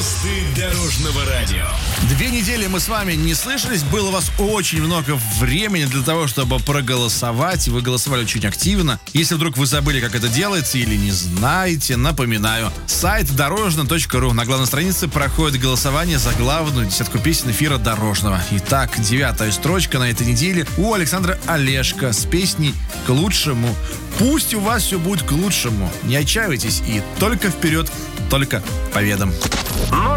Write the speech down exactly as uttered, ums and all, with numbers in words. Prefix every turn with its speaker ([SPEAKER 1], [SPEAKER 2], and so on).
[SPEAKER 1] Звезды дорожного радио.
[SPEAKER 2] Две недели мы с вами не слышались. Было у вас очень много времени для того, чтобы проголосовать. И вы голосовали очень активно. Если вдруг вы забыли, как это делается, или не знаете, напоминаю. Сайт дорожно точка ру. На главной странице проходит голосование за главную десятку песен эфира Дорожного. Итак, девятая строчка на этой неделе у Александра Олешко с песней «К лучшему». Пусть у вас все будет к лучшему. Не отчаивайтесь и только вперед, только победам.